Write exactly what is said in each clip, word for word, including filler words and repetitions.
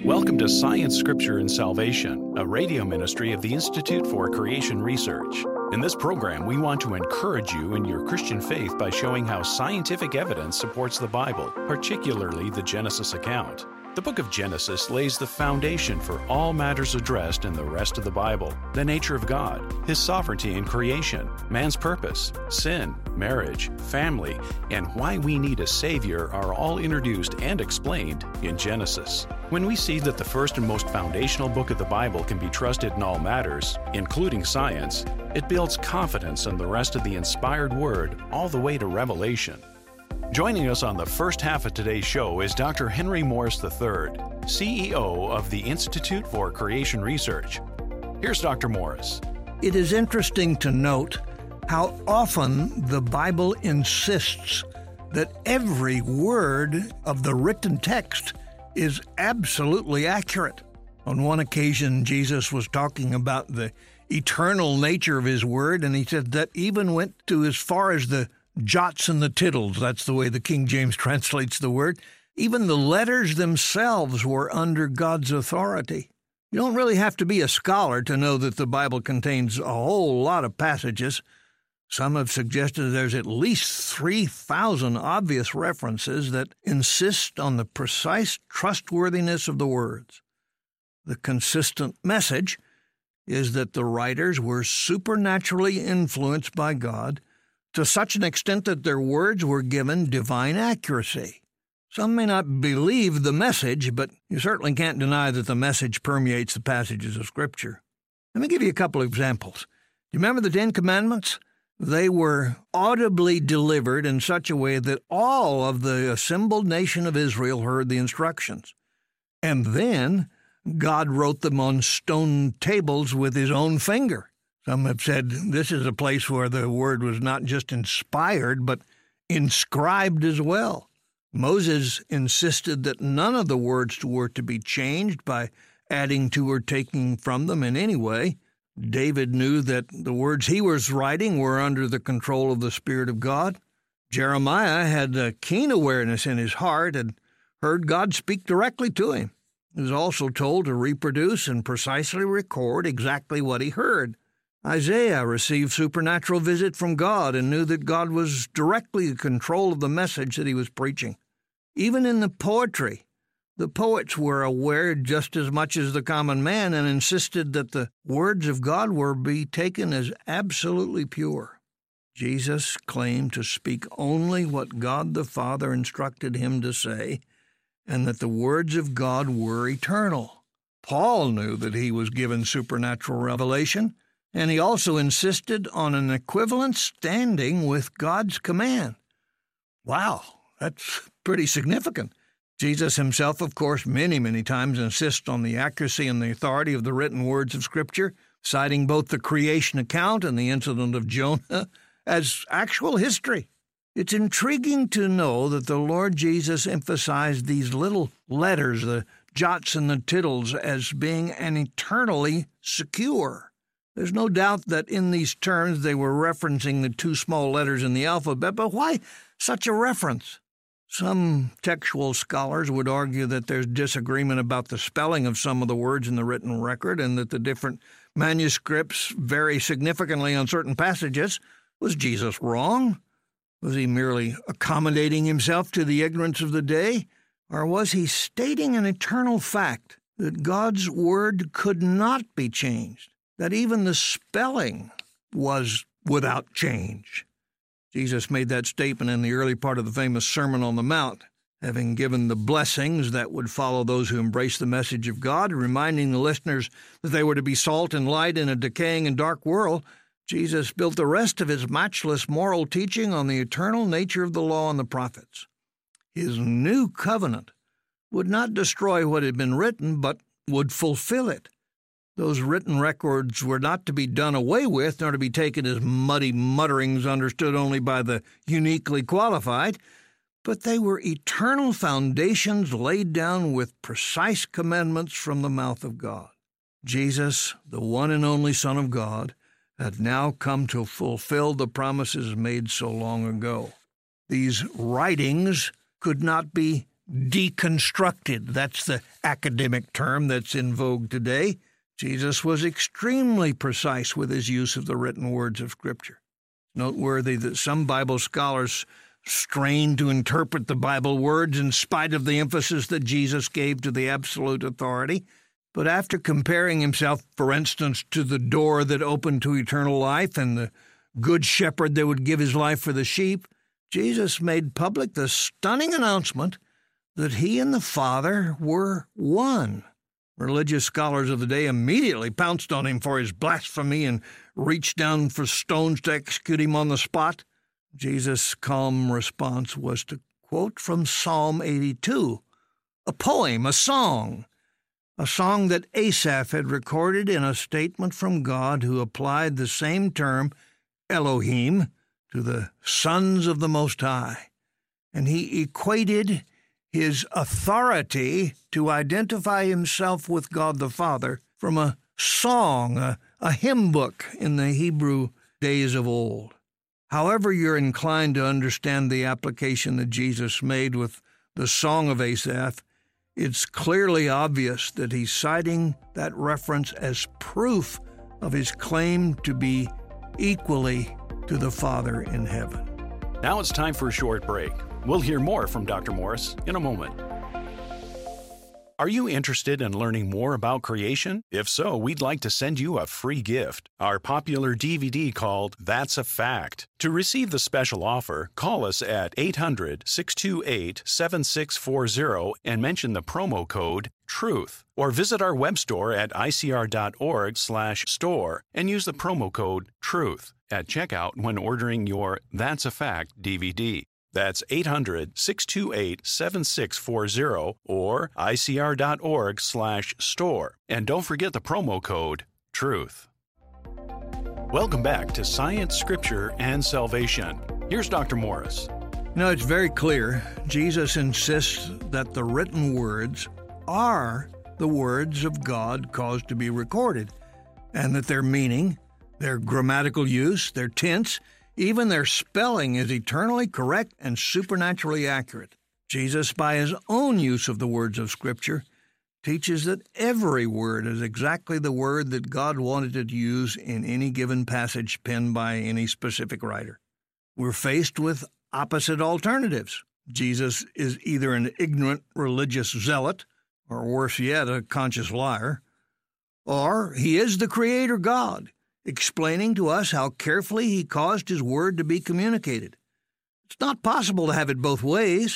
Welcome to Science, Scripture, and Salvation, a radio ministry of the Institute for Creation Research. In this program, we want to encourage you in your Christian faith by showing how scientific evidence supports the Bible, particularly the Genesis account. The book of Genesis lays the foundation for all matters addressed in the rest of the Bible: the nature of God, His sovereignty in creation, man's purpose, sin, marriage, family, and why we need a Savior are all introduced and explained in Genesis. When we see that the first and most foundational book of the Bible can be trusted in all matters, including science, it builds confidence in the rest of the inspired Word all the way to Revelation. Joining us on the first half of today's show is Doctor Henry Morris the third, C E O of the Institute for Creation Research. Here's Doctor Morris. It is interesting to note how often the Bible insists that every word of the written text is absolutely accurate. On one occasion, Jesus was talking about the eternal nature of His Word, and He said that even went to as far as the jots and the tittles. That's the way the King James translates the word. Even the letters themselves were under God's authority. You don't really have to be a scholar to know that the Bible contains a whole lot of passages. Some have suggested there's at least three thousand obvious references that insist on the precise trustworthiness of the words. The consistent message is that the writers were supernaturally influenced by God to such an extent that their words were given divine accuracy. Some may not believe the message, but you certainly can't deny that the message permeates the passages of Scripture. Let me give you a couple of examples. Do you remember the Ten Commandments? They were audibly delivered in such a way that all of the assembled nation of Israel heard the instructions. And then God wrote them on stone tables with His own finger. Some have said this is a place where the word was not just inspired, but inscribed as well. Moses insisted that none of the words were to be changed by adding to or taking from them in any way. David knew that the words he was writing were under the control of the Spirit of God. Jeremiah had a keen awareness in his heart and heard God speak directly to him. He was also told to reproduce and precisely record exactly what he heard. Isaiah received supernatural visit from God and knew that God was directly in control of the message that he was preaching. Even in the poetry, the poets were aware just as much as the common man and insisted that the words of God were be taken as absolutely pure. Jesus claimed to speak only what God the Father instructed him to say, and that the words of God were eternal. Paul knew that he was given supernatural revelation, and he also insisted on an equivalent standing with God's command. Wow, that's pretty significant. Jesus himself, of course, many, many times insists on the accuracy and the authority of the written words of Scripture, citing both the creation account and the incident of Jonah as actual history. It's intriguing to know that the Lord Jesus emphasized these little letters, the jots and the tittles, as being an eternally secure. There's no doubt that in these terms they were referencing the two small letters in the alphabet, but why such a reference? Some textual scholars would argue that there's disagreement about the spelling of some of the words in the written record and that the different manuscripts vary significantly on certain passages. Was Jesus wrong? Was he merely accommodating himself to the ignorance of the day? Or was he stating an eternal fact that God's word could not be changed? That even the spelling was without change. Jesus made that statement in the early part of the famous Sermon on the Mount, having given the blessings that would follow those who embrace the message of God, reminding the listeners that they were to be salt and light in a decaying and dark world. Jesus built the rest of his matchless moral teaching on the eternal nature of the law and the prophets. His new covenant would not destroy what had been written, but would fulfill it. Those written records were not to be done away with, nor to be taken as muddy mutterings understood only by the uniquely qualified, but they were eternal foundations laid down with precise commandments from the mouth of God. Jesus, the one and only Son of God, had now come to fulfill the promises made so long ago. These writings could not be deconstructed. That's the academic term that's in vogue today. Jesus was extremely precise with his use of the written words of Scripture. Noteworthy that some Bible scholars strain to interpret the Bible words in spite of the emphasis that Jesus gave to the absolute authority. But after comparing himself, for instance, to the door that opened to eternal life and the good shepherd that would give his life for the sheep, Jesus made public the stunning announcement that he and the Father were one. Religious scholars of the day immediately pounced on him for his blasphemy and reached down for stones to execute him on the spot. Jesus' calm response was to quote from Psalm eighty-two, a poem, a song, a song that Asaph had recorded in a statement from God who applied the same term, Elohim, to the sons of the Most High. And he equated his authority to identify himself with God the Father from a song, a, a hymn book in the Hebrew days of old. However you're inclined to understand the application that Jesus made with the Song of Asaph, it's clearly obvious that he's citing that reference as proof of his claim to be equally to the Father in heaven. Now it's time for a short break. We'll hear more from Doctor Morris in a moment. Are you interested in learning more about creation? If so, we'd like to send you a free gift, our popular D V D called That's a Fact. To receive the special offer, call us at eight hundred, six two eight, seven six four zero and mention the promo code TRUTH, or visit our web store at I C R dot org slash store and use the promo code TRUTH at checkout when ordering your That's a Fact D V D. That's eight hundred, six two eight, seven six four zero or I C R dot org slash store. And don't forget the promo code TRUTH. Welcome back to Science, Scripture, and Salvation. Here's Doctor Morris. Now, it's very clear Jesus insists that the written words are the words of God caused to be recorded, and that their meaning, their grammatical use, their tense, even their spelling is eternally correct and supernaturally accurate. Jesus, by his own use of the words of Scripture, teaches that every word is exactly the word that God wanted to use in any given passage penned by any specific writer. We're faced with opposite alternatives. Jesus is either an ignorant religious zealot, or worse yet, a conscious liar, or he is the Creator God, explaining to us how carefully he caused his word to be communicated. It's not possible to have it both ways.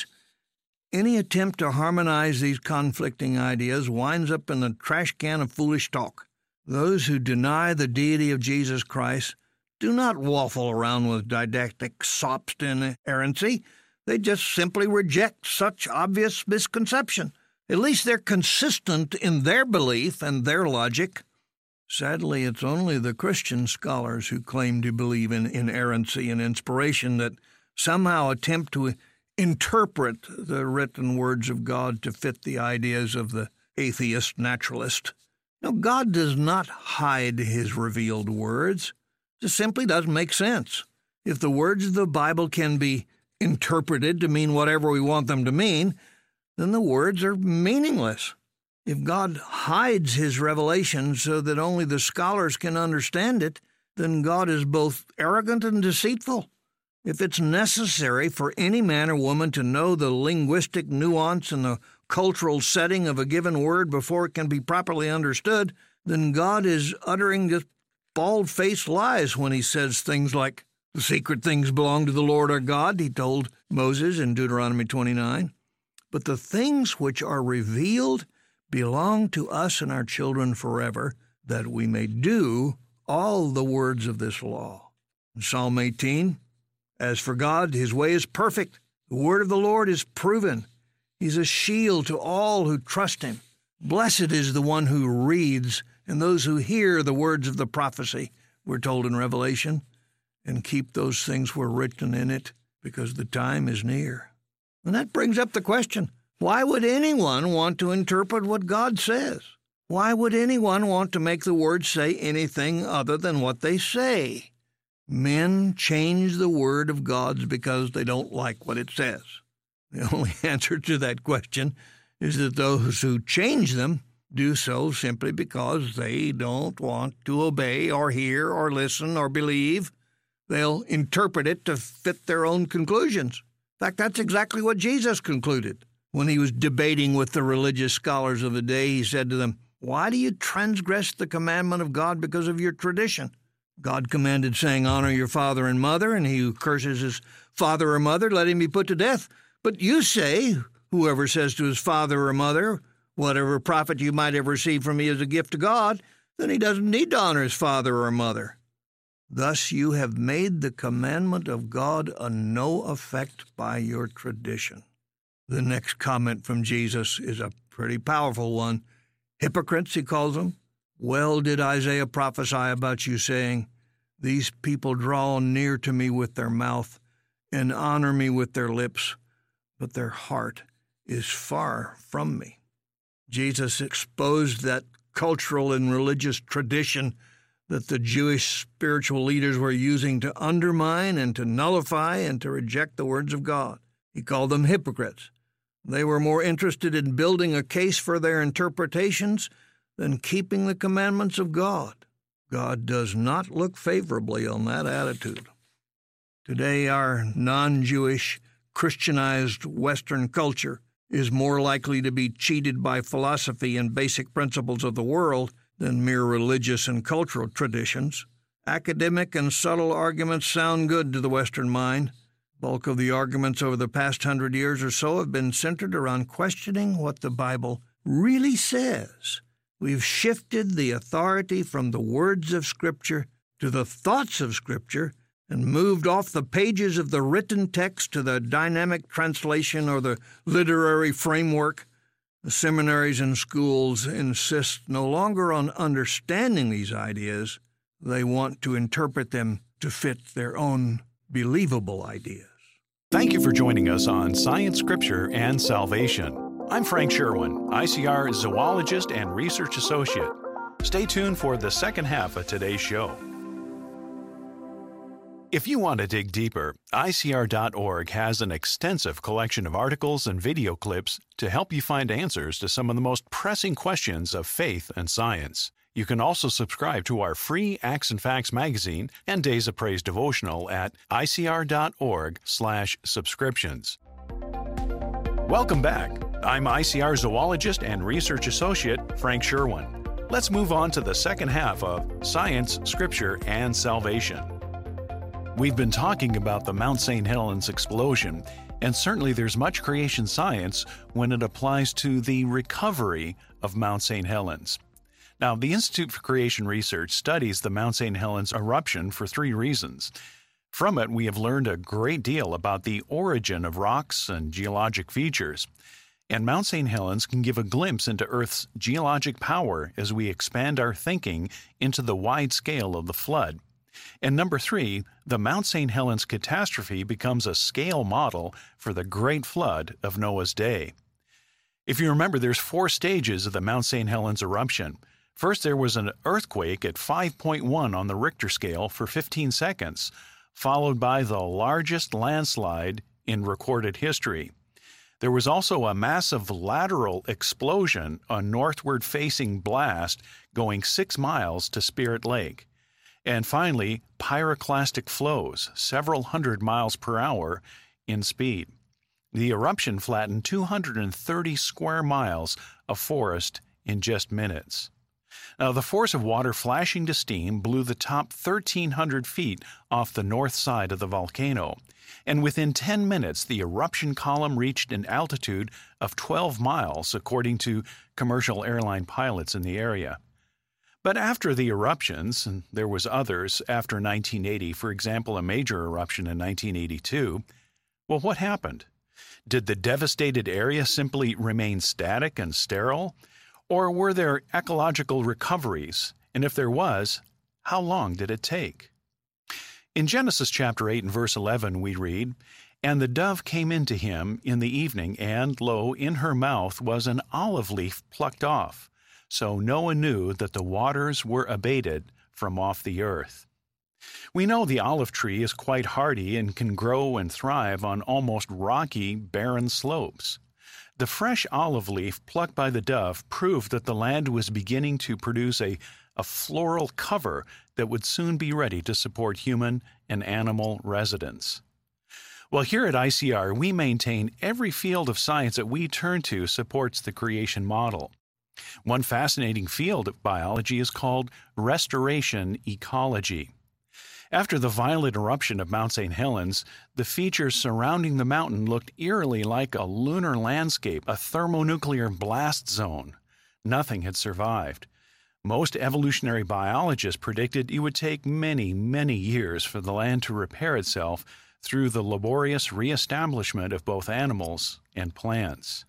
Any attempt to harmonize these conflicting ideas winds up in the trash can of foolish talk. Those who deny the deity of Jesus Christ do not waffle around with didactic sops and errancy. They just simply reject such obvious misconception. At least they're consistent in their belief and their logic. Sadly, it's only the Christian scholars who claim to believe in inerrancy and inspiration that somehow attempt to interpret the written words of God to fit the ideas of the atheist naturalist. Now, God does not hide his revealed words. It simply doesn't make sense. If the words of the Bible can be interpreted to mean whatever we want them to mean, then the words are meaningless. If God hides his revelation so that only the scholars can understand it, then God is both arrogant and deceitful. If it's necessary for any man or woman to know the linguistic nuance and the cultural setting of a given word before it can be properly understood, then God is uttering just bald-faced lies when he says things like, "The secret things belong to the Lord our God," he told Moses in Deuteronomy twenty-nine. But the things which are revealed belong to us and our children forever, that we may do all the words of this law. In Psalm eighteen, as for God, his way is perfect. The word of the Lord is proven. He's a shield to all who trust him. Blessed is the one who reads and those who hear the words of the prophecy, we're told in Revelation, and keep those things were written in it, because the time is near. And that brings up the question, why would anyone want to interpret what God says? Why would anyone want to make the words say anything other than what they say? Men change the word of God because they don't like what it says. The only answer to that question is that those who change them do so simply because they don't want to obey or hear or listen or believe. They'll interpret it to fit their own conclusions. In fact, that's exactly what Jesus concluded. When he was debating with the religious scholars of the day, he said to them, "Why do you transgress the commandment of God because of your tradition? God commanded, saying, 'Honor your father and mother,' and he who curses his father or mother, let him be put to death. But you say, whoever says to his father or mother, 'Whatever profit you might have received from me is a gift to God,' then he doesn't need to honor his father or mother. Thus you have made the commandment of God of no effect by your tradition." The next comment from Jesus is a pretty powerful one. "Hypocrites," he calls them. "Well did Isaiah prophesy about you, saying, 'These people draw near to me with their mouth and honor me with their lips, but their heart is far from me.'" Jesus exposed that cultural and religious tradition that the Jewish spiritual leaders were using to undermine and to nullify and to reject the words of God. He called them hypocrites. They were more interested in building a case for their interpretations than keeping the commandments of God. God does not look favorably on that attitude. Today, our non-Jewish, Christianized Western culture is more likely to be cheated by philosophy and basic principles of the world than mere religious and cultural traditions. Academic and subtle arguments sound good to the Western mind. Bulk of the arguments over the past hundred years or so have been centered around questioning what the Bible really says. We've shifted the authority from the words of Scripture to the thoughts of Scripture and moved off the pages of the written text to the dynamic translation or the literary framework. The seminaries and schools insist no longer on understanding these ideas. They want to interpret them to fit their own believable ideas. Thank you for joining us on Science, Scripture, and Salvation. I'm Frank Sherwin, I C R zoologist and research associate. Stay tuned for the second half of today's show. If you want to dig deeper, I C R dot org has an extensive collection of articles and video clips to help you find answers to some of the most pressing questions of faith and science. You can also subscribe to our free Acts and Facts magazine and Days of Praise devotional at I C R dot org slash subscriptions. Welcome back. I'm I C R zoologist and research associate Frank Sherwin. Let's move on to the second half of Science, Scripture, and Salvation. We've been talking about the Mount Saint Helens explosion, and certainly there's much creation science when it applies to the recovery of Mount Saint Helens. Now, the Institute for Creation Research studies the Mount Saint Helens eruption for three reasons. From it, we have learned a great deal about the origin of rocks and geologic features. And Mount Saint Helens can give a glimpse into Earth's geologic power as we expand our thinking into the wide scale of the flood. And number three, the Mount Saint Helens catastrophe becomes a scale model for the Great Flood of Noah's day. If you remember, there's four stages of the Mount Saint Helens eruption. First, there was an earthquake at five point one on the Richter scale for fifteen seconds, followed by the largest landslide in recorded history. There was also a massive lateral explosion, a northward-facing blast going six miles to Spirit Lake. And finally, pyroclastic flows, several hundred miles per hour in speed. The eruption flattened two hundred thirty square miles of forest in just minutes. Now, the force of water flashing to steam blew the top thirteen hundred feet off the north side of the volcano, and within ten minutes the eruption column reached an altitude of twelve miles, according to commercial airline pilots in the area. But after the eruptions, and there was others after nineteen eighty, for example, a major eruption in nineteen eighty-two, well, what happened? Did the devastated area simply remain static and sterile? Or were there ecological recoveries? And if there was, how long did it take? In Genesis chapter eight and verse eleven we read, "And the dove came into him in the evening, and, lo, in her mouth was an olive leaf plucked off. So Noah knew that the waters were abated from off the earth." We know the olive tree is quite hardy and can grow and thrive on almost rocky, barren slopes. The fresh olive leaf plucked by the dove proved that the land was beginning to produce a, a floral cover that would soon be ready to support human and animal residents. Well, here at I C R, we maintain every field of science that we turn to supports the creation model. One fascinating field of biology is called restoration ecology. After the violent eruption of Mount Saint Helens, the features surrounding the mountain looked eerily like a lunar landscape, a thermonuclear blast zone. Nothing had survived. Most evolutionary biologists predicted it would take many, many years for the land to repair itself through the laborious reestablishment of both animals and plants.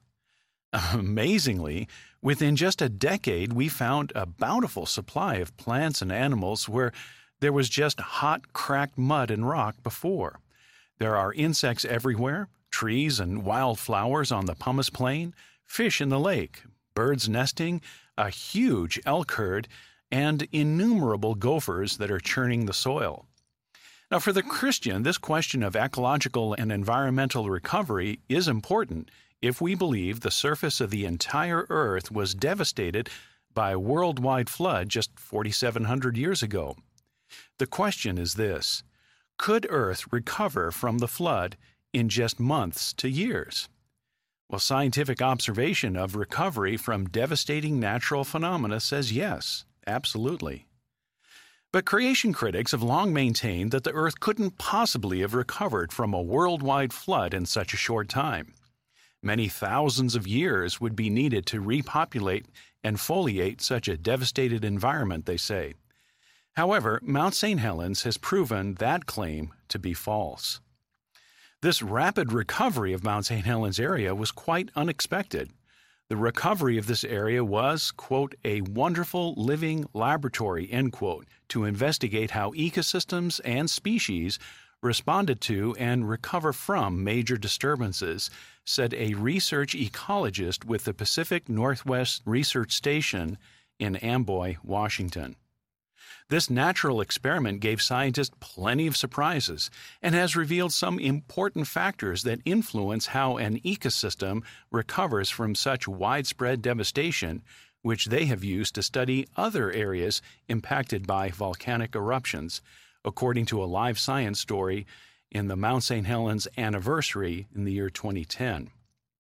Amazingly, within just a decade, we found a bountiful supply of plants and animals where there was just hot, cracked mud and rock before. There are insects everywhere, trees and wildflowers on the pumice plain, fish in the lake, birds nesting, a huge elk herd, and innumerable gophers that are churning the soil. Now, for the Christian, this question of ecological and environmental recovery is important if we believe the surface of the entire earth was devastated by a worldwide flood just forty-seven hundred years ago. The question is this: could Earth recover from the flood in just months to years? Well, scientific observation of recovery from devastating natural phenomena says yes, absolutely. But creation critics have long maintained that the Earth couldn't possibly have recovered from a worldwide flood in such a short time. Many thousands of years would be needed to repopulate and foliate such a devastated environment, they say. However, Mount Saint Helens has proven that claim to be false. This rapid recovery of Mount Saint Helens area was quite unexpected. The recovery of this area was, quote, a wonderful living laboratory, end quote, to investigate how ecosystems and species responded to and recover from major disturbances, said a research ecologist with the Pacific Northwest Research Station in Amboy, Washington. This natural experiment gave scientists plenty of surprises and has revealed some important factors that influence how an ecosystem recovers from such widespread devastation, which they have used to study other areas impacted by volcanic eruptions, according to a Live Science story in the Mount Saint Helens anniversary in the year twenty ten.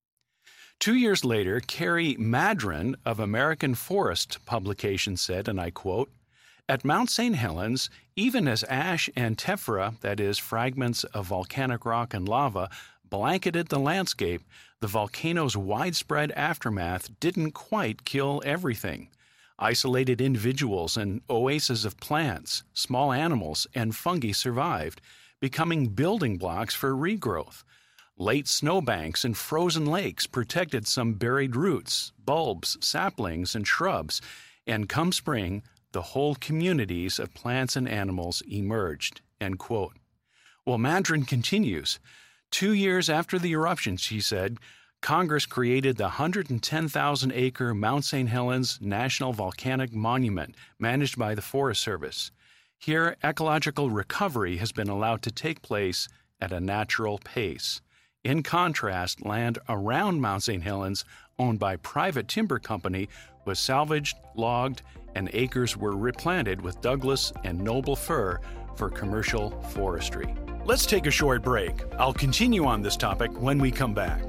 Two years later, Carrie Madron of American Forest publication said, and I quote, "At Mount Saint Helens, even as ash and tephra, that is, fragments of volcanic rock and lava, blanketed the landscape, the volcano's widespread aftermath didn't quite kill everything. Isolated individuals and oases of plants, small animals, and fungi survived, becoming building blocks for regrowth. Late snowbanks and frozen lakes protected some buried roots, bulbs, saplings, and shrubs, and come spring, the whole communities of plants and animals emerged," end quote. Well, Madron continues, two years after the eruption, she said, Congress created the one hundred ten thousand acre Mount Saint Helens National Volcanic Monument, managed by the Forest Service. Here, ecological recovery has been allowed to take place at a natural pace. In contrast, land around Mount Saint Helens, owned by private timber company, was salvaged, logged, and acres were replanted with Douglas and noble fir for commercial forestry. Let's take a short break. I'll continue on this topic when we come back.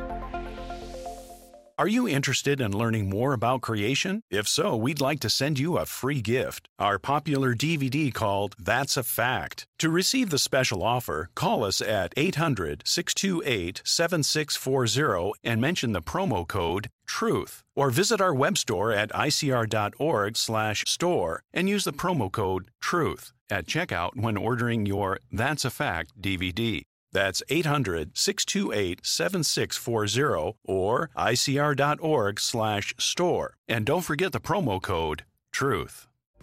Are you interested in learning more about creation? If so, we'd like to send you a free gift, our popular D V D called That's a Fact. To receive the special offer, call us at eight hundred, six two eight, seven six four zero and mention the promo code TRUTH, or visit our web store at icr.org slash store and use the promo code TRUTH at checkout when ordering your That's a Fact D V D. That's eight hundred, six two eight, seven six four zero or icr.org slash store. And don't forget the promo code TRUTH.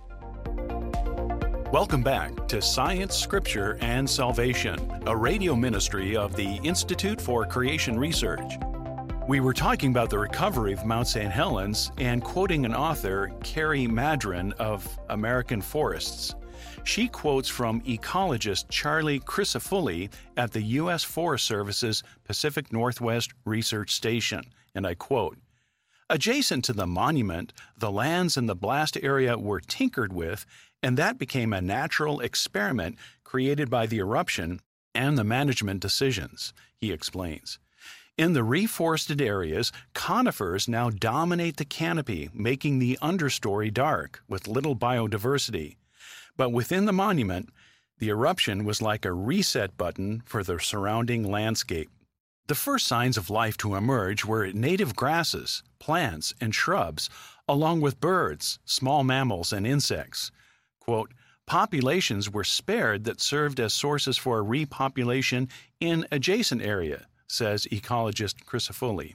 Welcome back to Science, Scripture, and Salvation, a radio ministry of the Institute for Creation Research. We were talking about the recovery of Mount Saint Helens and quoting an author, Carrie Madron of American Forests. She quotes from ecologist Charlie Crisafulli at the U S Forest Service's Pacific Northwest Research Station, and I quote, "Adjacent to the monument, the lands in the blast area were tinkered with, and that became a natural experiment created by the eruption and the management decisions," he explains. In the reforested areas, conifers now dominate the canopy, making the understory dark, with little biodiversity. But within the monument, the eruption was like a reset button for the surrounding landscape. The first signs of life to emerge were native grasses, plants, and shrubs, along with birds, small mammals, and insects. Quote, "Populations were spared that served as sources for repopulation in adjacent area," says ecologist Crisafulli.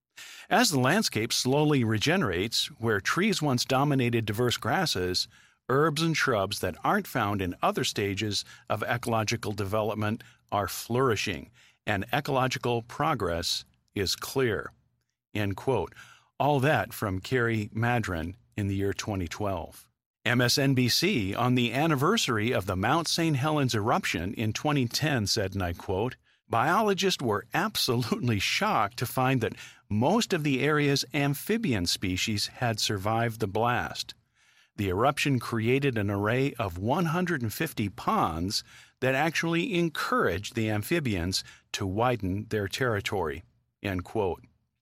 As the landscape slowly regenerates, where trees once dominated diverse grasses, herbs and shrubs that aren't found in other stages of ecological development are flourishing, and ecological progress is clear. End quote. All that from Carrie Madron in the year twenty twelve. M S N B C, on the anniversary of the Mount Saint Helens eruption in twenty ten, said, and I quote, "Biologists were absolutely shocked to find that most of the area's amphibian species had survived the blast. The eruption created an array of one hundred fifty ponds that actually encouraged the amphibians to widen their territory." End quote.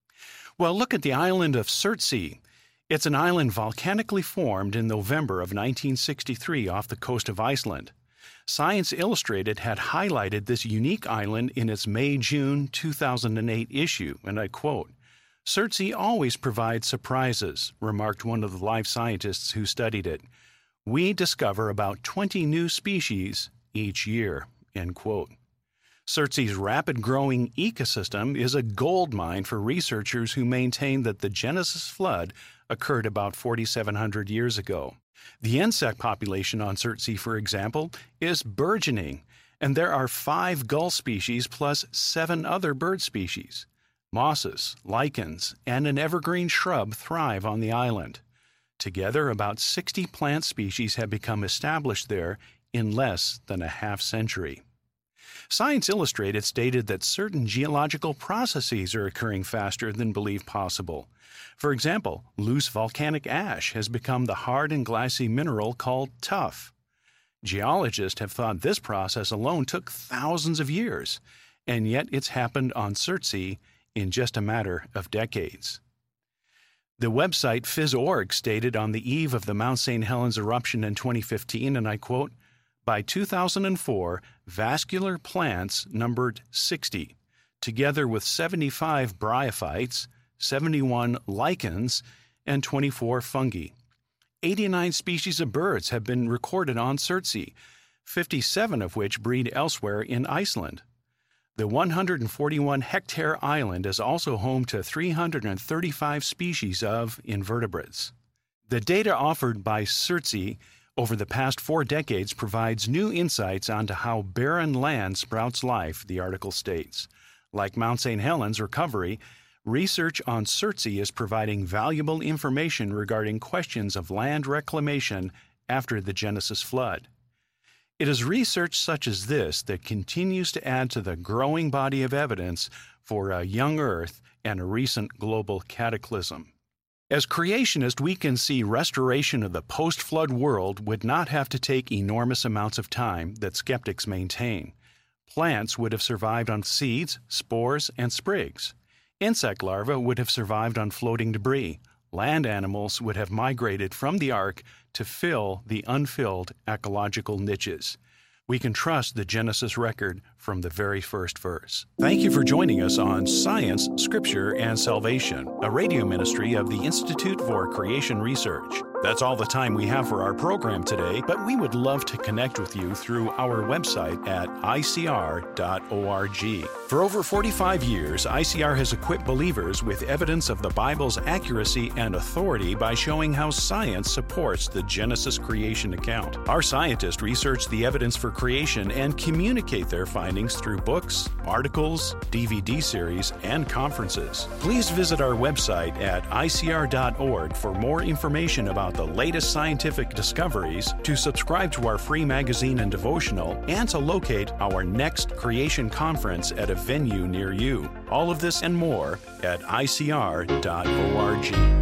Well, look at the island of Surtsey. It's an island volcanically formed in November of nineteen sixty-three off the coast of Iceland. Science Illustrated had highlighted this unique island in its May-June two thousand eight issue, and I quote, "Surtsey always provides surprises," remarked one of the life scientists who studied it. "We discover about twenty new species each year." End quote. Surtsey's rapid-growing ecosystem is a gold mine for researchers who maintain that the Genesis flood occurred about forty-seven hundred years ago. The insect population on Surtsey, for example, is burgeoning, and there are five gull species plus seven other bird species. Mosses, lichens, and an evergreen shrub thrive on the island. Together, about sixty plant species have become established there in less than a half century. Science Illustrated stated that certain geological processes are occurring faster than believed possible. For example, loose volcanic ash has become the hard and glassy mineral called tuff. Geologists have thought this process alone took thousands of years, and yet it's happened on Surtsey in just a matter of decades. The website phys dot org stated on the eve of the Mount Saint Helens eruption in twenty fifteen, and I quote, "By two thousand four, vascular plants numbered sixty, together with seventy-five bryophytes, seventy-one lichens, and twenty-four fungi. eighty-nine species of birds have been recorded on Surtsey, fifty-seven of which breed elsewhere in Iceland. The one hundred forty-one hectare island is also home to three hundred thirty-five species of invertebrates." The data offered by Surtsey over the past four decades provides new insights onto how barren land sprouts life, the article states. Like Mount Saint Helens recovery, research on Surtsey is providing valuable information regarding questions of land reclamation after the Genesis flood. It is research such as this that continues to add to the growing body of evidence for a young Earth and a recent global cataclysm. As creationists, we can see restoration of the post-flood world would not have to take enormous amounts of time that skeptics maintain. Plants would have survived on seeds, spores, and sprigs. Insect larvae would have survived on floating debris. Land animals would have migrated from the ark to fill the unfilled ecological niches. We can trust the Genesis record from the very first verse. Thank you for joining us on Science, Scripture, and Salvation, a radio ministry of the Institute for Creation Research. That's all the time we have for our program today, but we would love to connect with you through our website at I C R dot org. For over forty-five years, I C R has equipped believers with evidence of the Bible's accuracy and authority by showing how science supports the Genesis creation account. Our scientists research the evidence for creation and communicate their findings through books, articles, D V D series, and conferences. Please visit our website at I C R dot org for more information about about the latest scientific discoveries, to subscribe to our free magazine and devotional, and to locate our next creation conference at a venue near you. All of this and more at I C R dot org.